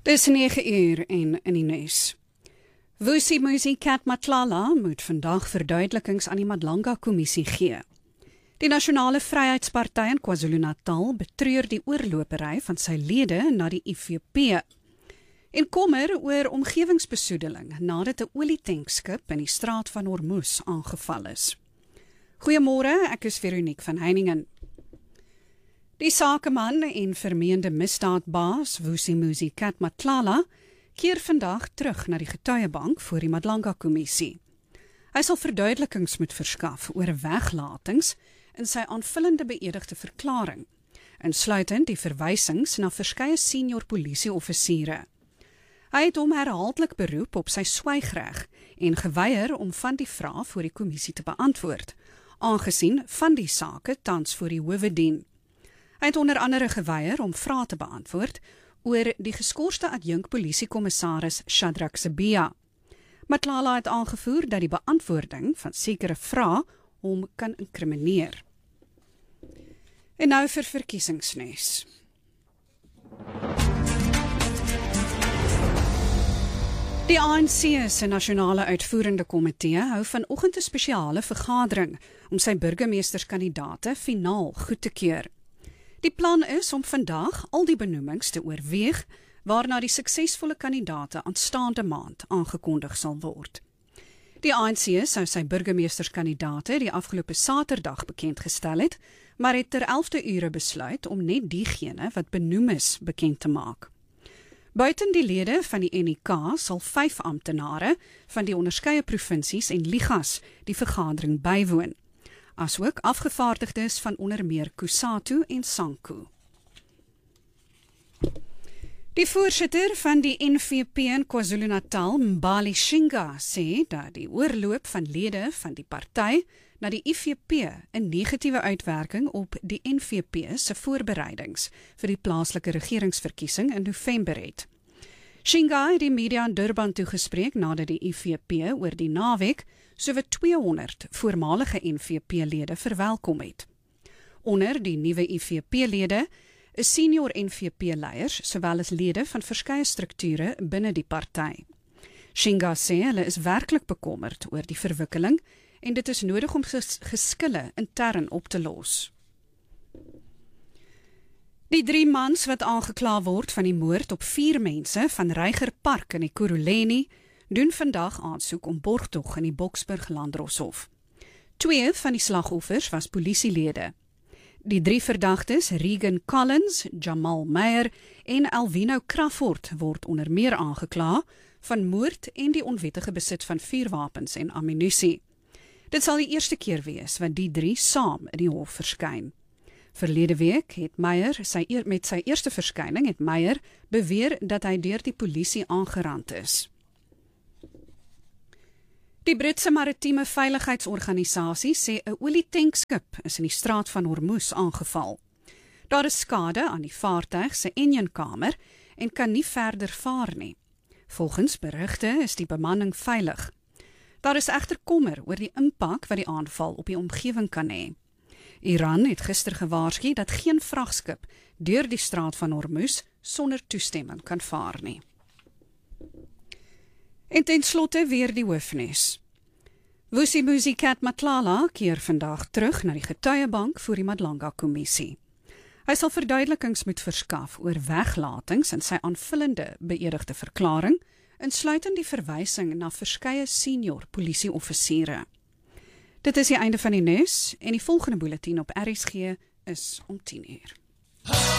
Dis 9 uur en in die nuus. Vusimuzi Cat Matlala moet vandag verduidelikings aan die Madlanga-kommissie gee. Die Nasionale Vryheidsparty in KwaZulu-Natal betreur die oorlopery van sy lede na die IFP. En kommer oor omgewingsbesoedeling nadat 'n olietankskip in die Straat van Hormuz aangeval is. Goeiemôre, ek is Veronique van Heiningen. Die sakeman en vermeende misdaadbaas Vusimuzi Cat Matlala keer vandag terug na die getuiebank voor die Madlanga-kommissie. Hy sal verduidelikings moet verskaf oor weglatings in sy aanvullende beëdigde verklaring, insluitend die verwysings na verskeie senior polisieoffisiere. Hy het hom herhaaldelik beroep op sy swygreg en geweier om van die vrae voor die kommissie te beantwoord, aangesien van die sake tans voor die howe dien. Hy het onder andere geweier om vrae te beantwoord oor die geskorste adjunk-polisiekommissaris Shadrack Sibiya. Matlala het aangevoer dat die beantwoording van sekere vrae hom kan inkrimineer. En nou vir verkiesingsnuus. Die ANC se nasionale uitvoerende komitee hou vanoggend 'n spesiale vergadering om sy burgemeesterskandidaate finaal goed te keur. Die plan is om vandag al die benoemings te oorweeg, waarna die suksesvolle kandidaate aanstaande maand aangekondig sal word. Die ANC sou sy burgemeesterskandidaate die afgelope Saterdag bekend gestel het, maar het ter 11de ure besluit om net diegene wat benoem is bekend te maak. Buiten die lede van die NEK sal 5 amptenare van die onderskeie provinsies en ligas die vergadering bywoon, asook afgevaardigdes van onder meer Kusatu en Sanku. Die voorsitter van die NVP in KwaZulu-Natal, Mbali Shinga, sê dat die oorloop van lede van die party na die IFP 'n negatiewe uitwerking op die NVP se voorbereidings vir die plaaslike regeringsverkiesing in November het. Shinga het die media in Durban toegespreek nadat die IFP oor die naweek sowat 200 voormalige NVP-lede verwelkom het. Onder die nuwe IFP-lede is senior NVP-leiers sowel as lede van verskeie strukture binne die party. Shinga sê hulle is werklik bekommerd oor die verwikkeling en dit is nodig om geskille intern op te los. Die 3 mans wat aangekla word van die moord op 4 mense van Reiger Park in die Kuruleni doen vandag aansoek om borgtog in die Boksburg Landdroshof. 2 van die slagoffers was polisielede. Die 3 verdagtes, Regan Collins, Jamal Meyer en Alvino Crawford, word onder meer aangekla van moord en die onwettige besit van vuurwapens en ammunisie. Dit sal die eerste keer wees wat die 3 saam in die hof verskyn. Verlede week het Meyer met sy eerste verskyning het Meyer beweer dat hy deur die polisie aangerand is. Die Britse maritieme veiligheidsorganisasie sê 'n olietankskip is in die Straat van Hormuz aangeval. Daar is skade aan die vaartuig se enjinkamer en kan nie verder vaar nie. Volgens berigte is die bemanning veilig. Daar is egter kommer oor die impak wat die aanval op die omgewing kan hê. Iran het gister gewaarsku dat geen vragskip deur die Straat van Hormuz sonder toestemming kan vaar nie. En ten slotte weer die hoofnuus. Vusimuzi Cat Matlala keer vandag terug na die getuiebank voor die Madlanga-kommissie. Hy sal verduidelikings moet verskaf oor weglatings in sy aanvullende beëdigde verklaring, insluitend die verwysing na verskeie senior polisieoffisiere. Dit is die einde van die nuus en die volgende bulletin op RSG is om 10 uur.